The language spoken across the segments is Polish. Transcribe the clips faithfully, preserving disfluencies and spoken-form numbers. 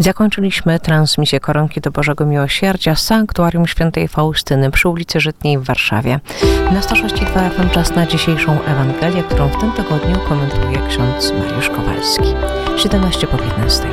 Zakończyliśmy transmisję Koronki do Bożego Miłosierdzia z Sanktuarium Świętej Faustyny przy ulicy Żytniej w Warszawie. Na sto sześć i dwa F M czas na dzisiejszą Ewangelię, którą w tym tygodniu komentuje ksiądz Mariusz Kowalski. siedemnaście po piętnastej.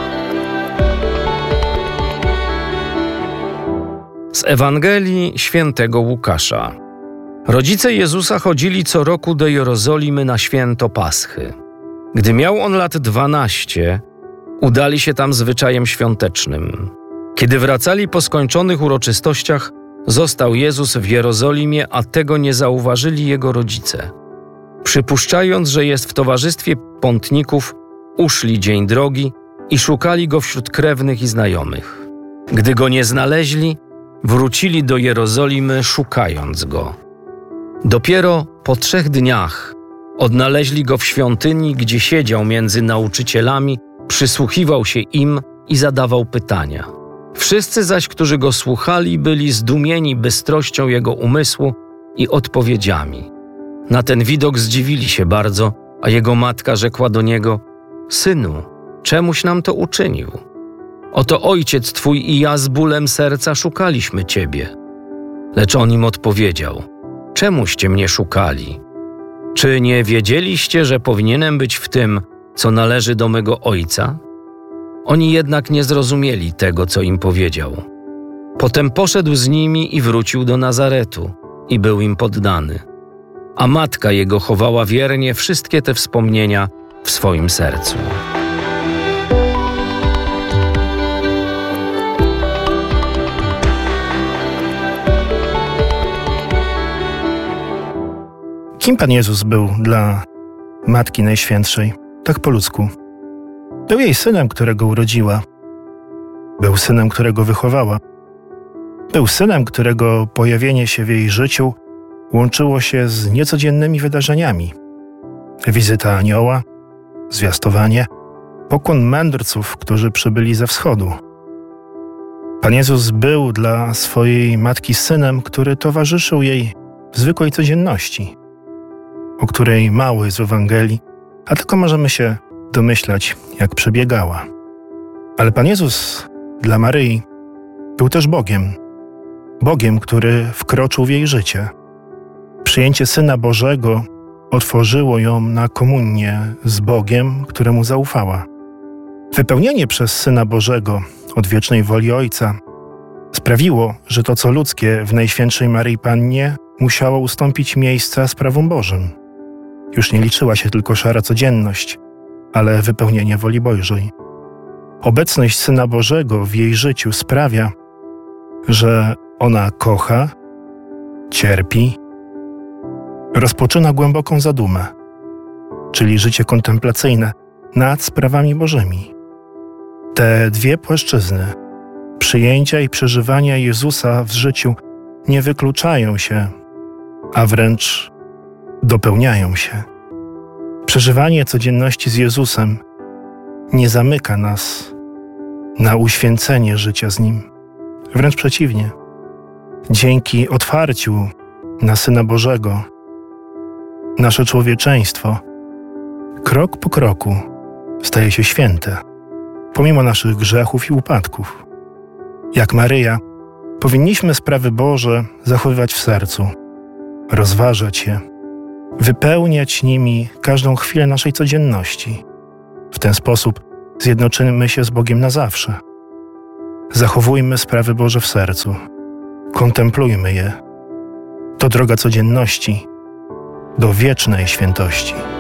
Z Ewangelii Świętego Łukasza. Rodzice Jezusa chodzili co roku do Jerozolimy na święto Paschy. Gdy miał on lat dwanaście, udali się tam zwyczajem świątecznym. Kiedy wracali po skończonych uroczystościach, został Jezus w Jerozolimie, a tego nie zauważyli jego rodzice. Przypuszczając, że jest w towarzystwie pątników, uszli dzień drogi i szukali go wśród krewnych i znajomych. Gdy go nie znaleźli, wrócili do Jerozolimy, szukając go. Dopiero po trzech dniach odnaleźli go w świątyni, gdzie siedział między nauczycielami, przysłuchiwał się im i zadawał pytania. Wszyscy zaś, którzy go słuchali, byli zdumieni bystrością jego umysłu i odpowiedziami. Na ten widok zdziwili się bardzo, a jego matka rzekła do niego: Synu, czemuś nam to uczynił? Oto ojciec twój i ja z bólem serca szukaliśmy ciebie. Lecz on im odpowiedział: Czemuście mnie szukali? Czy nie wiedzieliście, że powinienem być w tym, co należy do mego ojca? Oni jednak nie zrozumieli tego, co im powiedział. Potem poszedł z nimi i wrócił do Nazaretu i był im poddany. A matka jego chowała wiernie wszystkie te wspomnienia w swoim sercu. Kim Pan Jezus był dla Matki Najświętszej, tak po ludzku? Był jej synem, którego urodziła. Był synem, którego wychowała. Był synem, którego pojawienie się w jej życiu łączyło się z niecodziennymi wydarzeniami. Wizyta anioła, zwiastowanie, pokłon mędrców, którzy przybyli ze wschodu. Pan Jezus był dla swojej matki synem, który towarzyszył jej w zwykłej codzienności, o której mało jest w Ewangelii, a tylko możemy się domyślać, jak przebiegała. Ale Pan Jezus dla Maryi był też Bogiem. Bogiem, który wkroczył w jej życie. Przyjęcie Syna Bożego otworzyło ją na komunię z Bogiem, któremu zaufała. Wypełnienie przez Syna Bożego odwiecznej woli Ojca sprawiło, że to, co ludzkie w Najświętszej Maryi Pannie, musiało ustąpić miejsca sprawom Bożym. Już nie liczyła się tylko szara codzienność, ale wypełnienie woli Bożej. Obecność Syna Bożego w jej życiu sprawia, że ona kocha, cierpi, rozpoczyna głęboką zadumę, czyli życie kontemplacyjne nad sprawami Bożymi. Te dwie płaszczyzny, przyjęcia i przeżywania Jezusa w życiu, nie wykluczają się, a wręcz dopełniają się. Przeżywanie codzienności z Jezusem nie zamyka nas na uświęcenie życia z Nim. Wręcz przeciwnie. Dzięki otwarciu na Syna Bożego nasze człowieczeństwo krok po kroku staje się święte, pomimo naszych grzechów i upadków. Jak Maryja, powinniśmy sprawy Boże zachowywać w sercu, rozważać je, wypełniać nimi każdą chwilę naszej codzienności. W ten sposób zjednoczymy się z Bogiem na zawsze. Zachowujmy sprawy Boże w sercu, kontemplujmy je. To droga codzienności do wiecznej świętości.